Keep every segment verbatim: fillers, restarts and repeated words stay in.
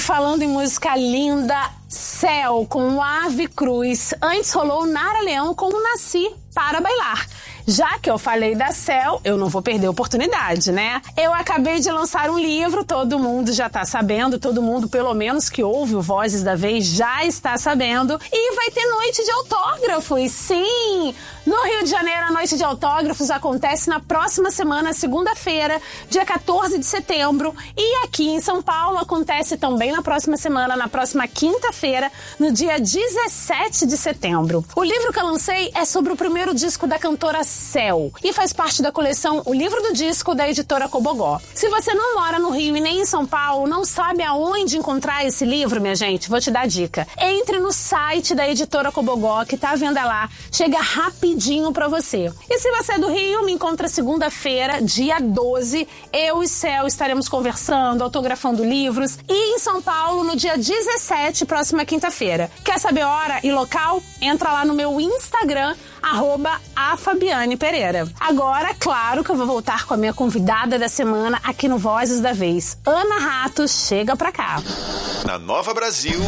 falando em música linda, Céu com Ave Cruz. Antes rolou Nara Leão com Nasci para Bailar. Já que eu falei da Céu, eu não vou perder a oportunidade, né? Eu acabei de lançar um livro, todo mundo já tá sabendo, todo mundo, pelo menos que ouve o Vozes da Vez, já está sabendo. E vai ter noite de autógrafos, sim! No Rio de Janeiro, a noite de autógrafos acontece na próxima semana, segunda-feira, dia quatorze de setembro. E aqui em São Paulo acontece também na próxima semana, na próxima quinta-feira, no dia dezessete de setembro. O livro que eu lancei é sobre o primeiro disco da cantora Céu e faz parte da coleção O Livro do Disco da editora Cobogó. Se você não mora no Rio e nem em São Paulo, não sabe aonde encontrar esse livro, minha gente, vou te dar a dica. Entre no site da editora Cobogó, que tá à venda lá, chega rapidinho pra você. E se você é do Rio, me encontra segunda-feira, dia doze, eu e Céu estaremos conversando, autografando livros, e em São Paulo no dia dezessete, próxima quinta-feira. Quer saber hora e local? Entra lá no meu Instagram, arroba a Fabiane Pereira. Agora, claro que eu vou voltar com a minha convidada da semana aqui no Vozes da Vez. Ana Ratos, chega pra cá. Na Nova Brasil,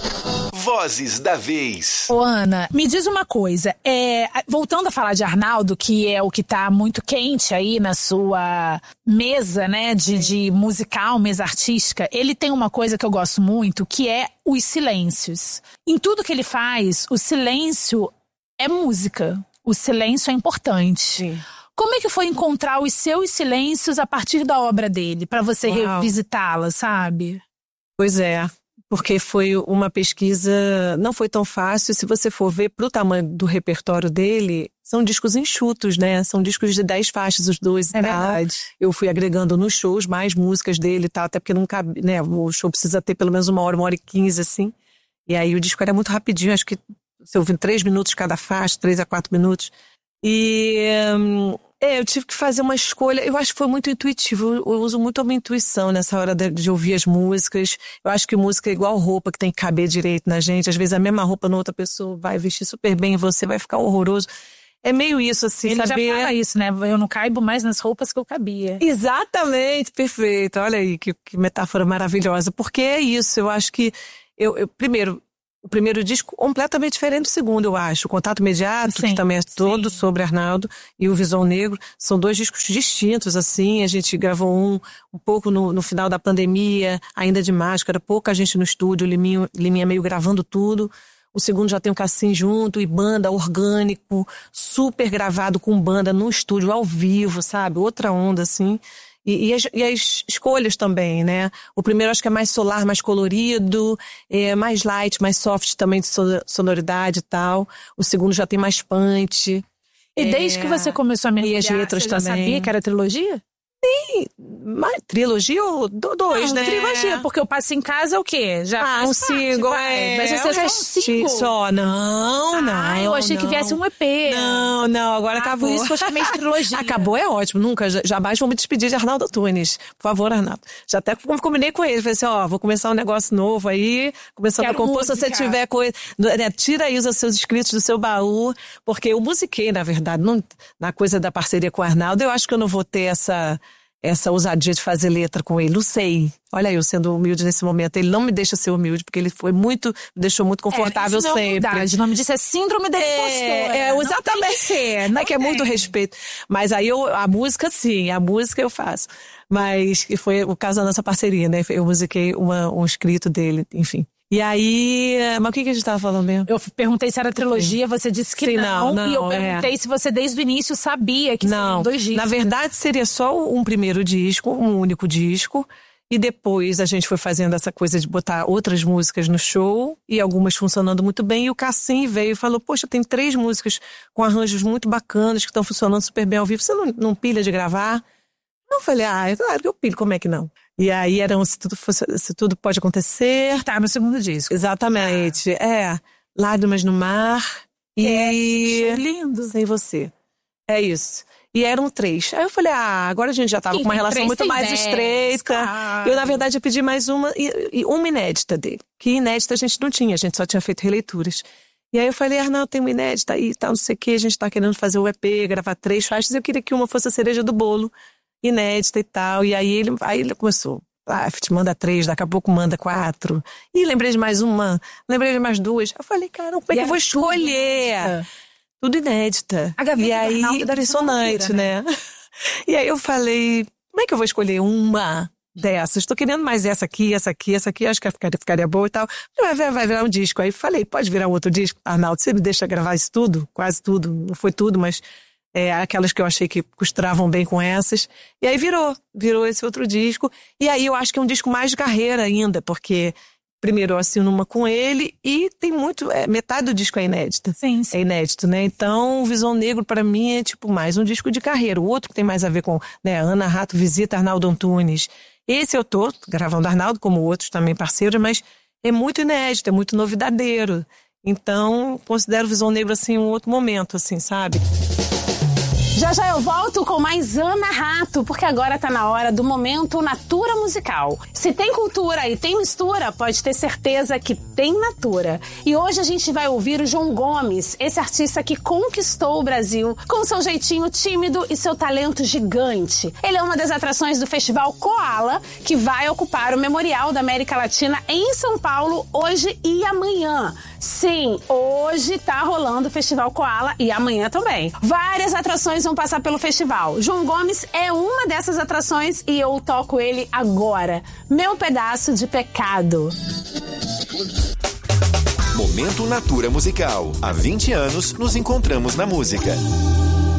Vozes da Vez. Ô Ana, me diz uma coisa, é, voltando a falar de Arnaldo, que é o que tá muito quente aí na sua mesa, né, de, de musical, mesa artística, ele tem uma coisa que eu gosto muito, que é os silêncios. Em tudo que ele faz, o silêncio é música. O silêncio é importante. Sim. Como é que foi encontrar os seus silêncios a partir da obra dele, pra você Uau. revisitá-la, sabe? Pois é, porque foi uma pesquisa, não foi tão fácil. Se você for ver pro tamanho do repertório dele, são discos enxutos, né? São discos de dez faixas, os dois e É tal. verdade. Eu fui agregando nos shows mais músicas dele e tal, até porque não cabe, né? O show precisa ter pelo menos uma hora, uma hora e quinze, assim. E aí o disco era muito rapidinho, acho que você ouviu três minutos cada faixa, três a quatro minutos. E hum, é, eu tive que fazer uma escolha. Eu acho que foi muito intuitivo. Eu, eu uso muito a minha intuição nessa hora de, de ouvir as músicas. Eu acho que música é igual roupa, que tem que caber direito na gente. Às vezes a mesma roupa na outra pessoa vai vestir super bem e você vai ficar horroroso. É meio isso, assim, Ele saber... já fala isso, né? Eu não caibo mais nas roupas que eu cabia. Exatamente, perfeito. Olha aí, que, que metáfora maravilhosa. Porque é isso, eu acho que... Eu, eu, primeiro... O primeiro disco completamente diferente do segundo, eu acho. O Contato Imediato, Sim, que também é todo sim. sobre Arnaldo, e o Visão Negro, são dois discos distintos, assim. A gente gravou um um pouco no, no final da pandemia, ainda de máscara, pouca gente no estúdio, o Liminho, Liminha meio gravando tudo. O segundo já tem o Cassim junto, e banda, orgânico, super gravado com banda no estúdio, ao vivo, sabe? Outra onda, assim. E, e, as, e as escolhas também, né? O primeiro acho que é mais solar, mais colorido, é mais light, mais soft também de sonoridade e tal. O segundo já tem mais punch. E é, desde que você começou a mergulhar, e as letras você já também. sabia que era trilogia? Mas, trilogia ou do, dois, Não, né? trilogia, porque eu passo em casa é o quê? Já Ah, faz um parte, single, vai. é. Mas você é só um single. Só, não, não. Ah, eu achei não. que viesse um E P. Não, não, agora Ah, acabou. por isso que eu chamei de trilogia. Acabou é ótimo, nunca, jamais vou me despedir de Arnaldo Antunes. Por favor, Arnaldo. Já até combinei com ele, falei assim, ó, vou começar um negócio novo aí, começando Quero a compor, se música. você tiver coisa, né, tira aí os seus escritos do seu baú, porque eu musiquei, na verdade, não, na coisa da parceria com o Arnaldo, eu acho que eu não vou ter essa... essa ousadia de fazer letra com ele, não sei. Olha eu sendo humilde nesse momento. Ele não me deixa ser humilde, porque ele foi muito, me deixou muito confortável é, isso não é sempre. humildade, o nome disso é síndrome da impostora. É, é, exatamente. Não tem que ser, não é que é tem. muito respeito. Mas aí eu, a música sim, a música eu faço. Mas que foi o caso da nossa parceria, né? Eu musiquei uma, um escrito dele, enfim. E aí, mas o que, que a gente tava falando mesmo? Eu perguntei se era trilogia, você disse que Sim, não, não, e eu não, perguntei é. se você desde o início sabia que Não, seriam dois discos. na verdade seria só um primeiro disco, um único disco, e depois a gente foi fazendo essa coisa de botar outras músicas no show, e algumas funcionando muito bem, e o Cassim veio e falou, poxa, tem três músicas com arranjos muito bacanas, que estão funcionando super bem ao vivo, você não, não pilha de gravar? Eu falei, ah, é claro que eu pilho, como é que não? E aí era um Se Tudo, Fosse, Se Tudo Pode Acontecer. Tá, no segundo disco. Exatamente, é, Lágrimas no Mar e... É, lindo. Sem Você. É isso. E eram três. Aí eu falei, ah, agora a gente já tava Quem com uma tem relação três muito tem mais dez, estreita. claro. Eu, na verdade, eu pedi mais uma, e, e uma inédita dele. Que inédita a gente não tinha, a gente só tinha feito releituras. E aí eu falei, Arnaldo, tem uma inédita aí e tal, não sei o que, a gente tá querendo fazer o E P, gravar três faixas, eu queria que uma fosse a cereja do bolo, inédita e tal. E aí ele, aí ele começou, Ah, te manda três, daqui a pouco manda quatro. E lembrei de mais uma, lembrei de mais duas. Eu falei, cara, como é que eu vou escolher? Tudo inédita. A gaveta e aí, impressionante, né? né? E aí eu falei, como é que eu vou escolher uma dessas? Estou querendo mais essa aqui, essa aqui, essa aqui, acho que ficaria, ficaria boa e tal. Vai, vai virar um disco. Aí falei, pode virar outro disco? Arnaldo, você me deixa gravar isso tudo? Quase tudo, não foi tudo, mas... É, aquelas que eu achei que costuravam bem com essas. E aí virou, virou esse outro disco. E aí eu acho que é um disco mais de carreira ainda, porque primeiro eu assino uma com ele e tem muito, é, metade do disco é inédita. Sim, sim. É inédito, né? Então o Visão Negro pra mim é tipo mais um disco de carreira. O outro que tem mais a ver com, né, Ana Rato visita Arnaldo Antunes. Esse eu tô gravando Arnaldo, como outros também parceiros, mas é muito inédito, é muito novidadeiro. Então considero o Visão Negro assim um outro momento, assim, sabe? Já já eu volto com mais Ana Rato, porque agora tá na hora do momento Natura Musical. Se tem cultura e tem mistura, pode ter certeza que tem Natura. E hoje a gente vai ouvir o João Gomes, esse artista que conquistou o Brasil com seu jeitinho tímido e seu talento gigante. Ele é uma das atrações do Festival Koala, que vai ocupar o Memorial da América Latina em São Paulo hoje e amanhã. Sim, hoje tá rolando o Festival Koala e amanhã também. Várias atrações vão passar pelo festival. João Gomes é uma dessas atrações e eu toco ele agora. Meu Pedaço de Pecado. Momento Natura Musical. Há vinte anos nos encontramos na música.